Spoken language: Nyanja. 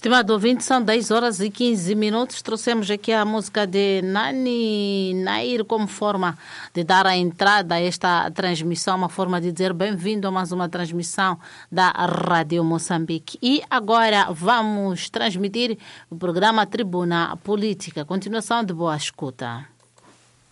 Estimado ouvinte, são 10 horas e 15 minutos. Trouxemos aqui a música de Nani Nair como forma de dar a entrada a esta transmissão, uma forma de dizer bem-vindo a mais uma transmissão da Rádio Moçambique. E agora vamos transmitir o programa Tribuna Política. Continuação de boa escuta.